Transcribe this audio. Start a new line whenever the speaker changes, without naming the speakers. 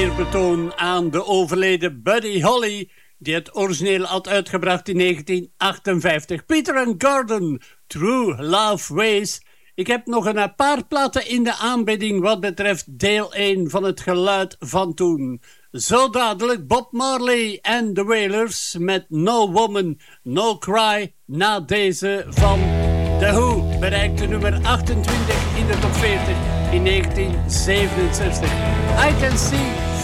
eerbetoon aan de overleden Buddy Holly, die het origineel had uitgebracht in 1958. Peter and Gordon, True Love Ways. Ik heb nog een paar platen in de aanbieding wat betreft deel 1 van het geluid van toen. Zo dadelijk Bob Marley en The Wailers met No Woman, No Cry. Na deze van The Who bereikte nummer 28 in de top 40 in 1967. I Can See